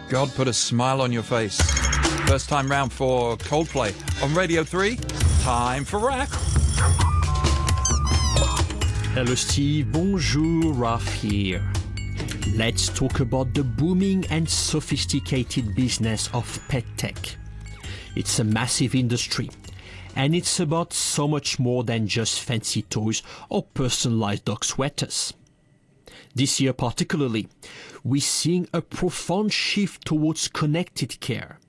God put a smile on your face. First time round for Coldplay on Radio 3. Time for Raph. Hello Steve, bonjour, Raph here. Let's talk about the booming and sophisticated business of pet tech. It's a massive industry, and it's about so much more than just fancy toys or personalized dog sweaters. This year particularly, we're seeing a profound shift towards connected care.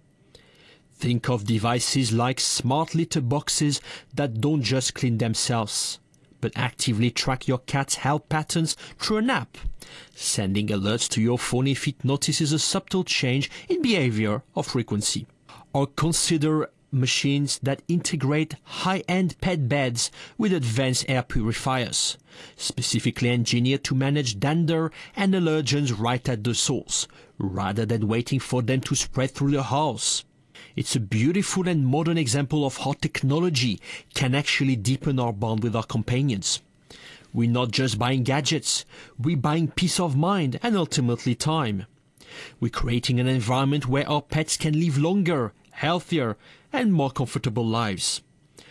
Think of devices like smart litter boxes that don't just clean themselves, but actively track your cat's health patterns through an app, sending alerts to your phone if it notices a subtle change in behavior or frequency. Or consider machines that integrate high-end pet beds with advanced air purifiers, specifically engineered to manage dander and allergens right at the source, rather than waiting for them to spread through the house. It's a beautiful and modern example of how technology can actually deepen our bond with our companions. We're not just buying gadgets, we're buying peace of mind and ultimately time. We're creating an environment where our pets can live longer, healthier, and more comfortable lives,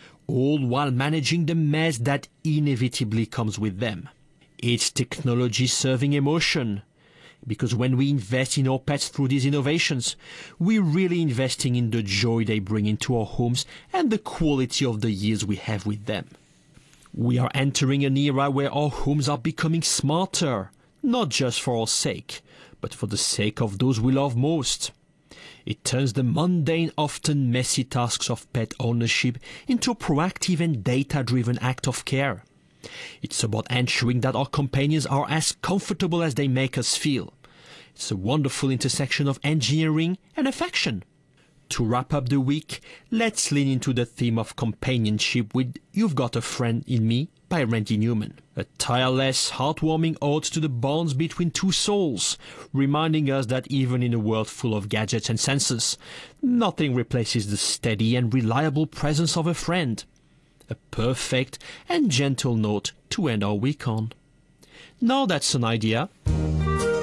all while managing the mess that inevitably comes with them. It's technology serving emotion, because when we invest in our pets through these innovations, we're really investing in the joy they bring into our homes and the quality of the years we have with them. We are entering an era where our homes are becoming smarter, not just for our sake, but for the sake of those we love most. It turns the mundane, often messy tasks of pet ownership into a proactive and data-driven act of care. It's about ensuring that our companions are as comfortable as they make us feel. It's a wonderful intersection of engineering and affection. To wrap up the week, let's lean into the theme of companionship with You've Got a Friend in Me by Randy Newman. A tireless, heartwarming ode to the bonds between two souls, reminding us that even in a world full of gadgets and sensors, nothing replaces the steady and reliable presence of a friend. A perfect and gentle note to end our week on. Now that's an idea.